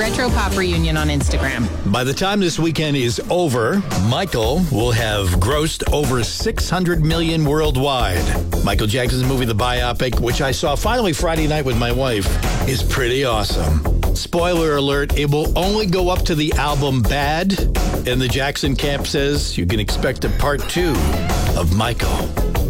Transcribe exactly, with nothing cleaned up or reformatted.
Retro Pop Reunion on Instagram. By the time this weekend is over, Michael will have grossed over six hundred million dollars worldwide. Michael Jackson's movie, The Biopic, which I saw finally Friday night with my wife, is pretty awesome. Spoiler alert, it will only go up to the album Bad, and the Jackson camp says you can expect a part two of Michael.